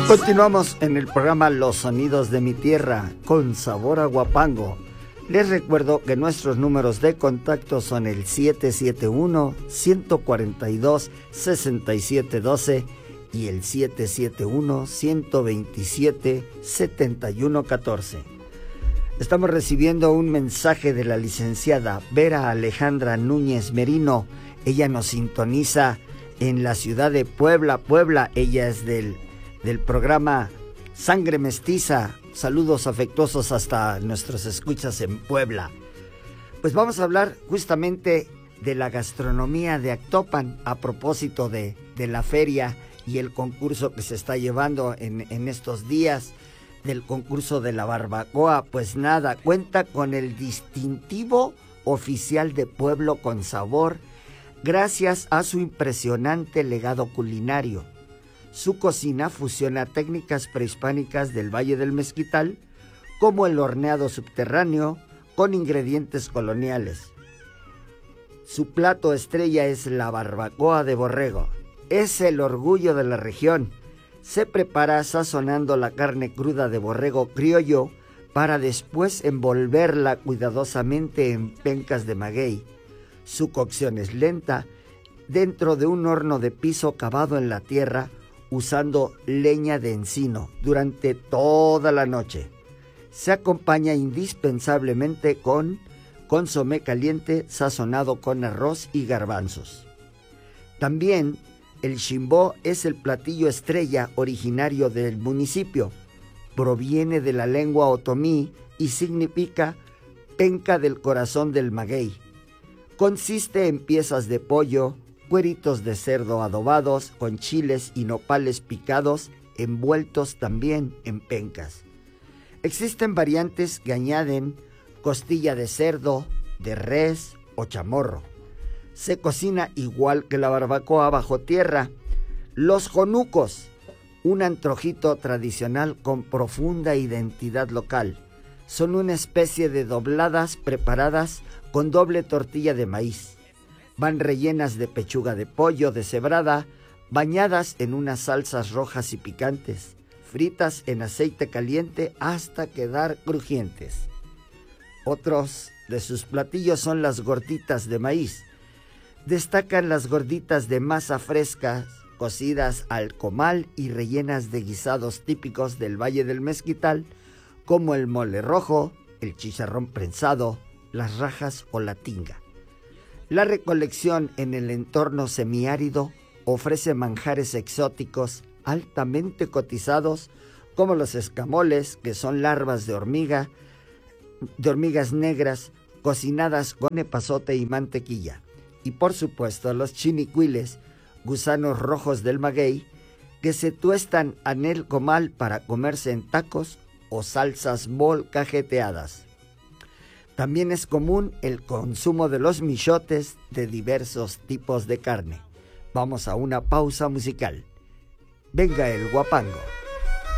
Continuamos en el programa Los Sonidos de mi Tierra, con sabor a Huapango. Les recuerdo que nuestros números de contacto son el 771-142-6712 y el 771-127-7114. Estamos recibiendo un mensaje de la licenciada Vera Alejandra Núñez Merino. Ella nos sintoniza en la ciudad de Puebla. Ella es del programa Sangre Mestiza. Saludos afectuosos hasta nuestros escuchas en Puebla. Pues vamos a hablar justamente de la gastronomía de Actopan a propósito de la feria y el concurso que se está llevando en estos días del concurso de la barbacoa. Pues nada, cuenta con el distintivo oficial de Pueblo con Sabor gracias a su impresionante legado culinario. Su cocina fusiona técnicas prehispánicas del Valle del Mezquital, como el horneado subterráneo, con ingredientes coloniales. Su plato estrella es la barbacoa de borrego. Es el orgullo de la región. Se prepara sazonando la carne cruda de borrego criollo para después envolverla cuidadosamente en pencas de maguey. Su cocción es lenta, dentro de un horno de piso cavado en la tierra, usando leña de encino durante toda la noche. Se acompaña indispensablemente con consomé caliente sazonado con arroz y garbanzos. También el chimbó es el platillo estrella originario del municipio. Proviene de la lengua otomí y significa penca del corazón del maguey. Consiste en piezas de pollo, cueritos de cerdo adobados con chiles y nopales picados, envueltos también en pencas. Existen variantes que añaden costilla de cerdo, de res o chamorro. Se cocina igual que la barbacoa bajo tierra. Los jonucos, un antojito tradicional con profunda identidad local. Son una especie de dobladas preparadas con doble tortilla de maíz. Van rellenas de pechuga de pollo deshebrada, bañadas en unas salsas rojas y picantes, fritas en aceite caliente hasta quedar crujientes. Otros de sus platillos son las gorditas de maíz. Destacan las gorditas de masa fresca, cocidas al comal y rellenas de guisados típicos del Valle del Mezquital, como el mole rojo, el chicharrón prensado, las rajas o la tinga. La recolección en el entorno semiárido ofrece manjares exóticos altamente cotizados, como los escamoles, que son larvas de hormigas negras cocinadas con epazote y mantequilla. Y por supuesto los chinicuiles, gusanos rojos del maguey, que se tuestan en el comal para comerse en tacos o salsas molcajeteadas. También es común el consumo de los michotes de diversos tipos de carne. Vamos a una pausa musical. Venga el Huapango.